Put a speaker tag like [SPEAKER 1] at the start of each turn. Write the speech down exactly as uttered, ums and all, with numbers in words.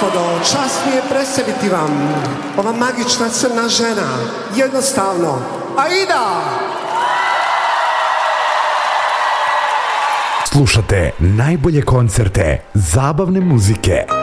[SPEAKER 1] gospodo, čast mi je predstaviti vam ova magična crna žena. Jednostavno, Aida!
[SPEAKER 2] Slušate najbolje koncerte zabavne muzike.